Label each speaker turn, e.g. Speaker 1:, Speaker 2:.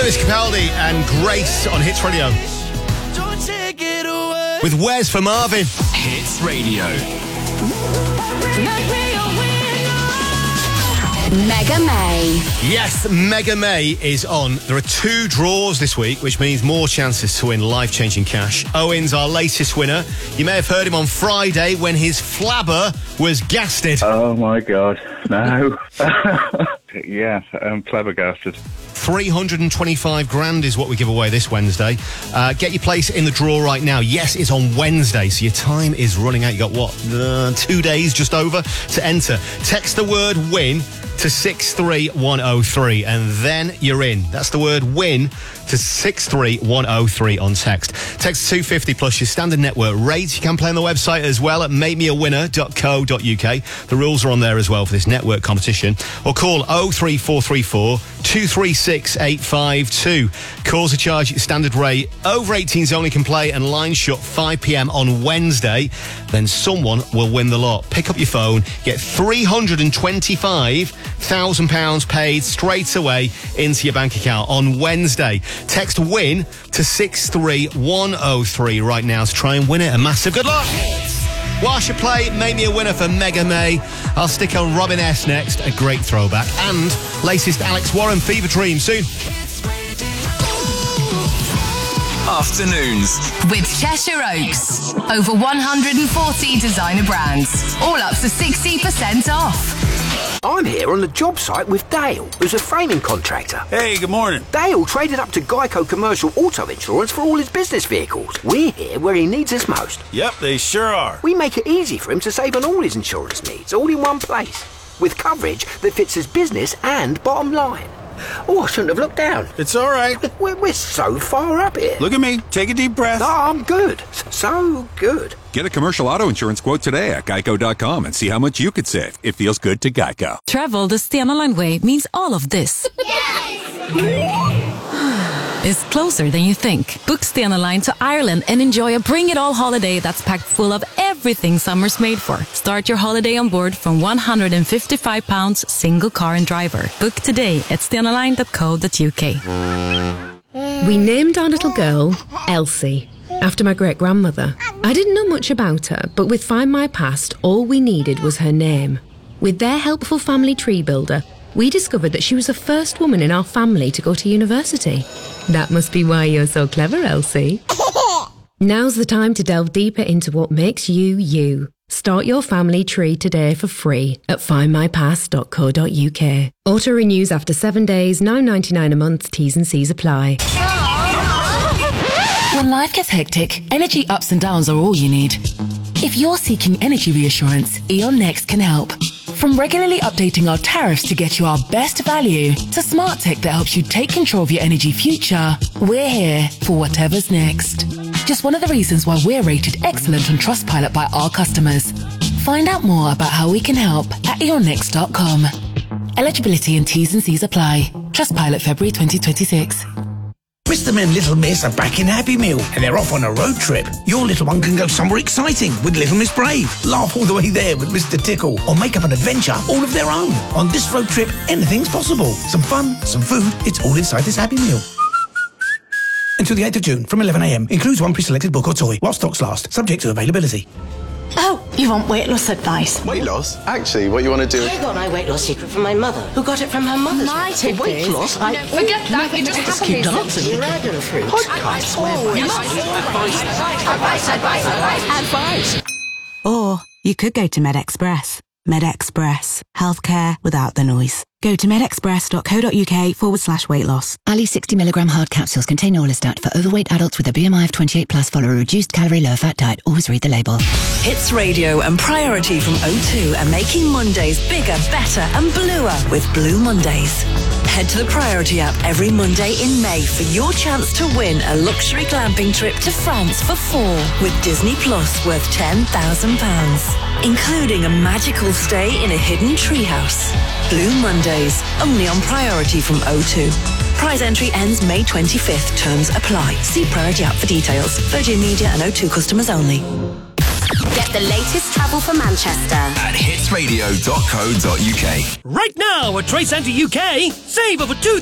Speaker 1: Lewis Capaldi and Grace on Hits Radio. With Wes for Marvin.
Speaker 2: Hits Radio.
Speaker 3: Mega May.
Speaker 1: Yes, Mega May is on. There are 2 draws this week, which means more chances to win life-changing cash. Owen's our latest winner. You may have heard him on Friday when his flabber was gasted.
Speaker 4: Oh, my God. No. Yeah, flabbergasted.
Speaker 1: 325 grand is what we give away this Wednesday. Get your place in the draw right now. Yes, it's on Wednesday, so your time is running out. You got, 2 days just over to enter. Text the word WIN to 63103 and then you're in. That's the word WIN to 63103 on text. Text 250 plus your standard network rates. You can play on the website as well at makemeawinner.co.uk. The rules are on there as well for this network competition. Or call 03434 236 852. Calls are charged at standard rate. Over 18s only can play and lines shut 5 p.m. on Wednesday. Then someone will win the lot. Pick up your phone, get £325,000 paid straight away into your bank account on Wednesday. Text WIN to 63103 right now to try and win it. A massive good luck. Whilst you play, make me a winner for Mega May. I'll stick on Robin S next, a great throwback. And latest Alex Warren, Fever Dream, soon.
Speaker 2: Afternoons
Speaker 3: with Cheshire Oaks. Over 140 designer brands, all up to 60% off.
Speaker 5: I'm here on the job site with Dale, who's a framing contractor.
Speaker 6: Hey, good morning.
Speaker 5: Dale traded up to Geico Commercial Auto Insurance for all his business vehicles. We're here where he needs us most.
Speaker 6: Yep, they sure are.
Speaker 5: We make it easy for him to save on all his insurance needs, all in one place, with coverage that fits his business and bottom line. Oh, I shouldn't have looked down.
Speaker 6: It's all right.
Speaker 5: We're so far up here.
Speaker 6: Look at me. Take a deep breath.
Speaker 5: No, I'm good. So good.
Speaker 7: Get a commercial auto insurance quote today at geico.com and see how much you could save. It feels good to Geico.
Speaker 8: Travel the Stena Line way means all of this. Is closer than you think. Book Stena Line to Ireland and enjoy a bring it all holiday that's packed full of everything summer's made for. Start your holiday on board from £155 single car and driver. Book today at stenaline.co.uk.
Speaker 9: We named our little girl Elsie, after my great-grandmother. I didn't know much about her, but with Find My Past, all we needed was her name. With their helpful family tree builder, we discovered that she was the first woman in our family to go to university. That must be why you're so clever, Elsie. Now's the time to delve deeper into what makes you, you. Start your family tree today for free at findmypast.co.uk. Auto renews after 7 days, $9.99 a month, T's and C's apply.
Speaker 8: When life gets hectic, energy ups and downs are all you need. If you're seeking energy reassurance, E.ON Next can help. From regularly updating our tariffs to get you our best value, to smart tech that helps you take control of your energy future, we're here for whatever's next. Just one of the reasons why we're rated excellent on Trustpilot by our customers. Find out more about how we can help at eonnext.com. Eligibility and T's and C's apply. Trustpilot February 2026.
Speaker 10: Mr. and Little Miss are back in Happy Meal and they're off on a road trip. Your little one can go somewhere exciting with Little Miss Brave, laugh all the way there with Mr. Tickle, or make up an adventure all of their own. On this road trip, anything's possible. Some fun, some food, it's all inside this Happy Meal. Until the 8th of June from 11 a.m. Includes one pre-selected book or toy while stocks last, subject to availability.
Speaker 11: Oh, you want weight loss advice?
Speaker 12: Weight loss? Actually, what you want to do...
Speaker 11: I got my weight loss secret from my mother, who got it from her mother's.
Speaker 13: My tip
Speaker 11: weight
Speaker 13: is...
Speaker 11: loss?
Speaker 13: No, forget that, you just
Speaker 11: keep dancing. Dragon fruit.
Speaker 13: Podcast.
Speaker 11: Advice.
Speaker 14: Or you could go to MedExpress. MedExpress. Healthcare without the noise. Go to medexpress.co.uk/weight loss.
Speaker 15: Ali 60mg hard capsules contain Orlistat for overweight adults with a BMI of 28 plus. Follow a reduced calorie, low fat diet. Always read the label.
Speaker 16: Hits Radio and Priority from O2 are making Mondays bigger, better and bluer with Blue Mondays. Head to the Priority app every Monday in May for your chance to win a luxury glamping trip to France for 4 with Disney Plus worth £10,000, including a magical stay in a hidden treehouse. Blue Mondays, only on Priority from O2. Prize entry ends May 25th. Terms apply. See Priority app for details. Virgin Media and O2 customers only.
Speaker 3: Get the latest travel for Manchester
Speaker 2: at hitsradio.co.uk.
Speaker 17: Right now at Trade Centre UK, save over £2,000